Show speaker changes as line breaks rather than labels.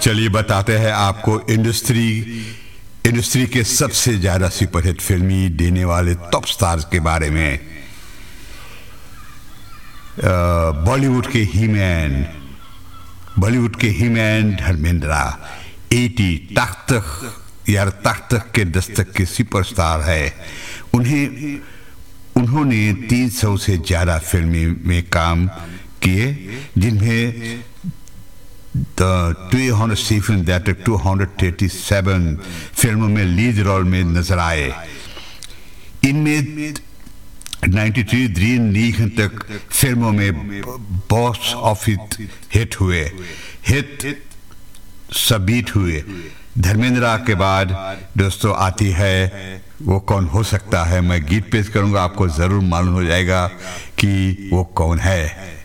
चलिए बताते हैं आपको इंडस्ट्री के सबसे ज्यादा सुपरहिट फिल्मी देने वाले टॉप स्टार्स के बारे में। बॉलीवुड के हीमैन धर्मेंद्रा 80 तख्त के दस्तक के सुपरस्टार है। उन्होंने 300 से ज्यादा फिल्में में काम किए, जिनमें 237 फिल्मों में लीड रोल में नजर आए। इनमें 93 तक फिल्मों में बॉक्स ऑफिस हिट हुए। धर्मेंद्रा के बाद दोस्तों आती है वो कौन हो सकता है। मैं गीत पेश करूंगा, आपको जरूर मालूम हो जाएगा कि वो कौन है।